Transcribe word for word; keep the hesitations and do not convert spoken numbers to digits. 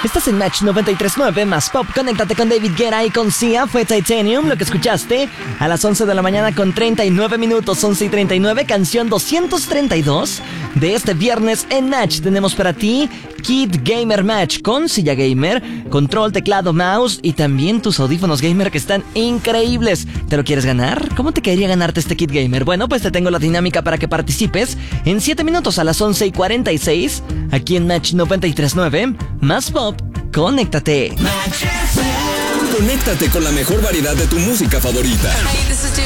Estás en Match noventa y tres punto nueve más Pop. Conéctate con David Guetta y con Sia. Fue Titanium, lo que escuchaste a las once de la mañana con treinta y nueve minutos. once y treinta y nueve, canción doscientos treinta y dos de este viernes en Match. Tenemos para ti Kit Gamer Match con silla gamer, control, teclado, mouse y también tus audífonos gamer que están increíbles. ¿Te lo quieres ganar? ¿Cómo te quedaría ganarte este Kit Gamer? Bueno, pues te tengo la dinámica para que participes en siete minutos a las once y cuarenta y seis aquí en Match noventa y tres punto nueve más Pop. Conéctate. Conéctate con la mejor variedad de tu música favorita. Hey, this is